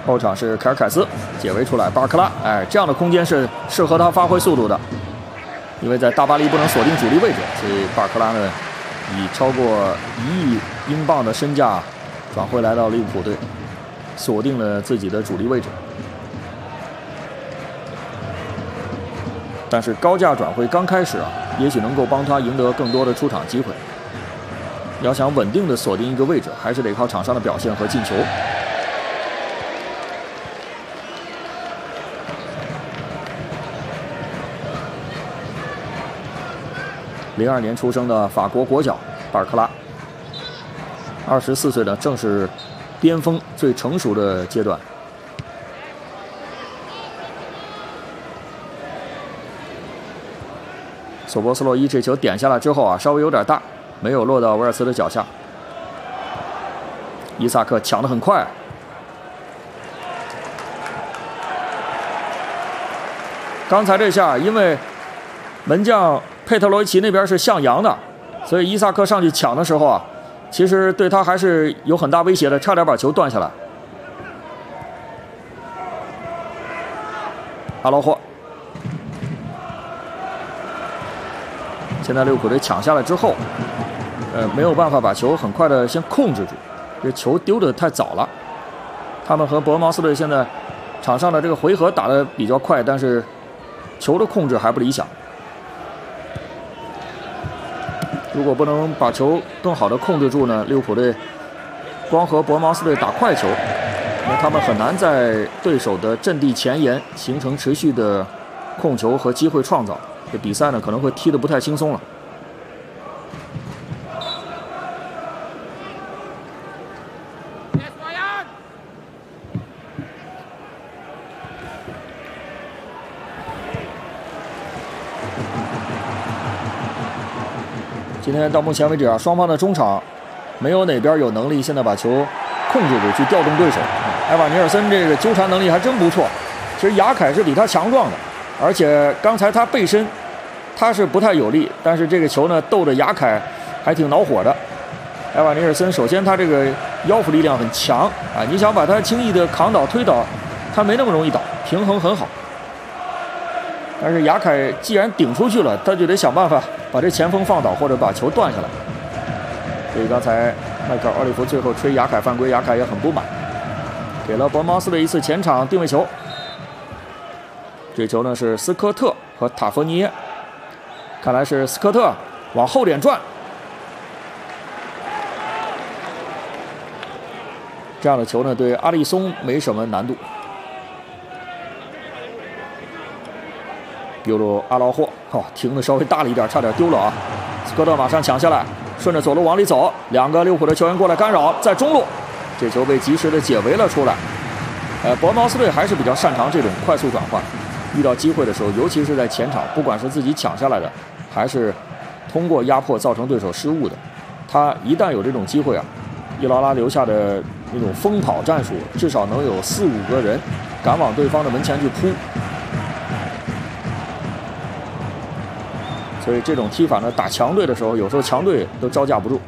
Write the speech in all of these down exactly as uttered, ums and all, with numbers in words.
后场是凯尔凯斯解围出来，巴尔克拉，哎，这样的空间是适合他发挥速度的，因为在大巴黎不能锁定主力位置，所以巴尔克拉呢以超过一亿英镑的身价转会来到利物浦队，锁定了自己的主力位置。但是高价转会刚开始啊，也许能够帮他赢得更多的出场机会。要想稳定的锁定一个位置，还是得靠场上的表现和进球。零二年出生的法国国脚巴尔克拉，二十四岁呢，正是巅峰最成熟的阶段。索波斯洛伊这球点下来之后啊，稍微有点大，没有落到维尔茨的脚下。伊萨克抢得很快，刚才这下因为门将佩特罗维奇那边是向阳的，所以伊萨克上去抢的时候啊，其实对他还是有很大威胁的，差点把球断下来。阿劳霍，现在利物浦队抢下来之后，呃，没有办法把球很快的先控制住，这球丢得太早了。他们和伯恩茅斯队现在场上的这个回合打得比较快，但是球的控制还不理想。如果不能把球更好的控制住呢，利物浦队光和伯恩茅斯队打快球，那他们很难在对手的阵地前沿形成持续的控球和机会创造。这比赛呢可能会踢得不太轻松了。今天到目前为止啊，双方的中场没有哪边有能力现在把球控制住去调动对手。埃瓦尼尔森这个纠缠能力还真不错，其实雅凯是比他强壮的，而且刚才他背身他是不太有力，但是这个球呢逗得雅凯还挺恼火的。埃瓦尼尔森首先他这个腰腹力量很强啊，你想把他轻易的扛倒推倒，他没那么容易倒，平衡很好。但是雅凯既然顶出去了，他就得想办法把这前锋放倒或者把球断下来。所以刚才迈克尔·奥利弗最后吹雅凯犯规，雅凯也很不满，给了伯恩茅斯的一次前场定位球。这球呢是斯科特和塔佛尼耶，看来是斯科特往后点转，这样的球呢对阿利松没什么难度。丢入阿劳霍，哦，停的稍微大了一点，差点丢了啊！斯科特马上抢下来，顺着左路往里走，两个利物浦的球员过来干扰，在中路，这球被及时的解围了出来。呃，伯恩茅斯队还是比较擅长这种快速转换，遇到机会的时候，尤其是在前场，不管是自己抢下来的，还是通过压迫造成对手失误的，他一旦有这种机会啊，伊劳拉留下的那种疯跑战术，至少能有四五个人赶往对方的门前去扑。所以这种踢法呢，打强队的时候，有时候强队都招架不住。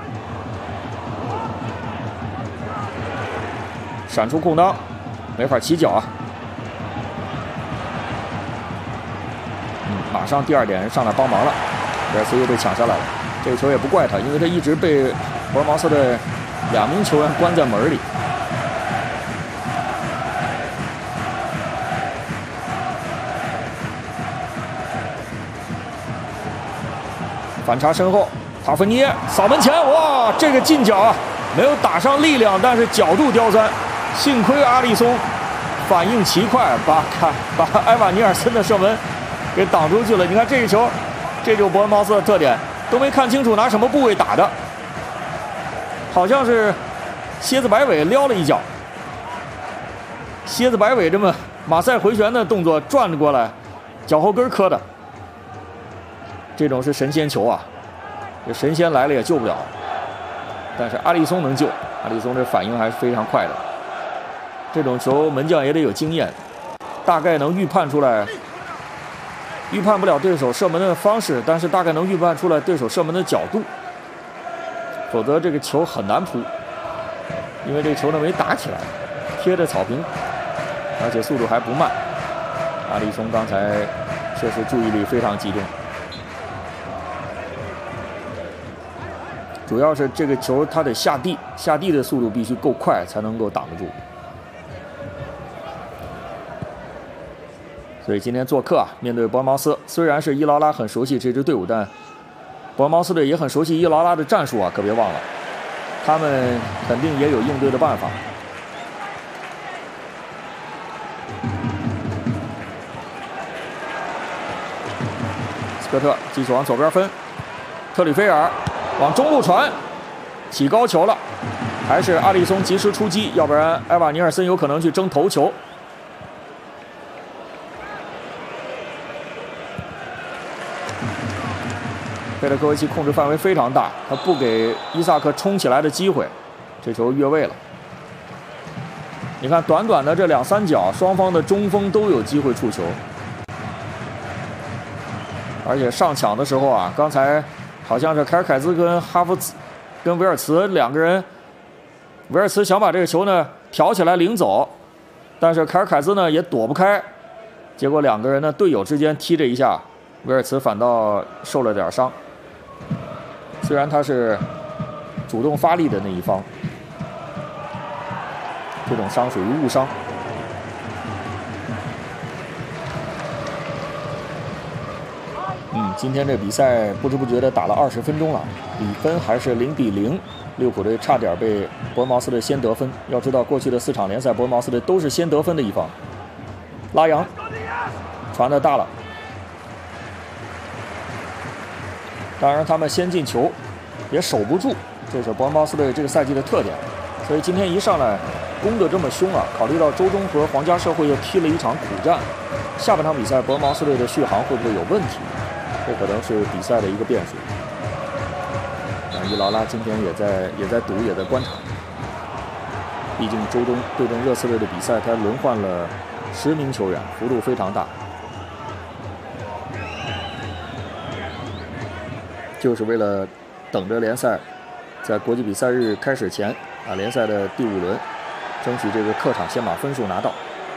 闪出空当，没法起脚啊！嗯，马上第二点人上来帮忙了，贝尔斯又被抢下来了。这个球也不怪他，因为他一直被伯恩茅斯的两名球员关在门里。反查身后，塔芬尼扫门前，哇，这个进角啊，没有打上力量，但是角度刁钻，幸亏阿利松反应奇快，把看把埃瓦尼尔森的射门给挡出去了。你看这一球，这就是伯恩茅斯的特点，都没看清楚拿什么部位打的，好像是蝎子摆尾撩了一脚，蝎子摆尾这么马赛回旋的动作转过来，脚后跟磕的。这种是神仙球啊，这神仙来了也救不了，但是阿利松能救，阿利松这反应还是非常快的。这种球门将也得有经验，大概能预判出来，预判不了对手射门的方式，但是大概能预判出来对手射门的角度，否则这个球很难扑，因为这个球呢没打起来， 贴着草坪，而且速度还不慢。阿里松刚才确实注意力非常集中，主要是这个球他得下地，下地的速度必须够快才能够挡得住。所以今天做客啊，面对伯恩茅斯，虽然是伊劳拉很熟悉这支队伍，但伯恩茅斯队也很熟悉伊劳拉的战术啊，可别忘了，他们肯定也有应对的办法。斯科特继续往左边分，特里菲尔往中路传，起高球了，还是阿里松及时出击，要不然埃瓦尼尔森有可能去争头球。佩德科维奇控制范围非常大，他不给伊萨克冲起来的机会，这球越位了。你看，短短的这两三脚，双方的中锋都有机会触球，而且上抢的时候啊，刚才好像是凯尔凯兹跟哈弗茨、跟维尔茨两个人，维尔茨想把这个球呢挑起来领走，但是凯尔凯兹呢也躲不开，结果两个人呢队友之间踢这一下，维尔茨反倒受了点伤。虽然他是主动发力的那一方，这种伤属于误伤。嗯，今天这比赛不知不觉的打了二十分钟了，比分还是零比零。利物浦队差点被伯恩茅斯队先得分。要知道，过去的四场联赛，伯恩茅斯队都是先得分的一方。拉扬传的大了。当然，他们先进球也守不住，这是伯恩茅斯队这个赛季的特点。所以今天一上来攻得这么凶啊！考虑到周中和皇家社会又踢了一场苦战，下半场比赛伯恩茅斯队的续航会不会有问题？这可能是比赛的一个变数。那伊劳拉今天也在也在赌，也在观察。毕竟周中对阵热刺队的比赛，他轮换了十名球员，幅度非常大。就是为了等着联赛在国际比赛日开始前啊，联赛的第五轮，争取这个客场先把分数拿到。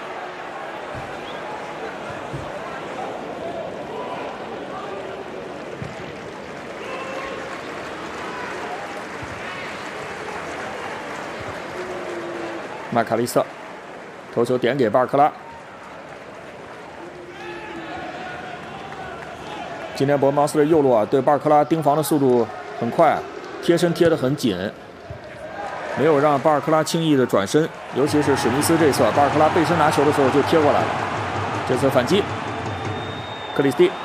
麦卡利斯特头球点给巴尔克拉。今天伯恩茅斯的右路啊，对巴尔克拉盯防的速度很快，贴身贴得很紧，没有让巴尔克拉轻易的转身，尤其是史密斯这一侧，巴尔克拉背身拿球的时候就贴过来了。这次反击，克里斯蒂